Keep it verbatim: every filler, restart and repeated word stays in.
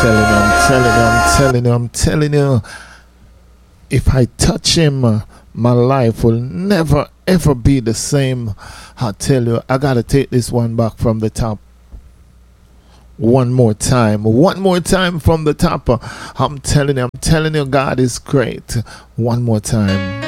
telling you, I'm telling you, I'm telling you, I'm telling you. If I touch him, uh, my life will never ever be the same. I tell you, I gotta take this one back from the top. One more time, one more time from the top. uh, I'm telling you, I'm telling you, God is great. One more time.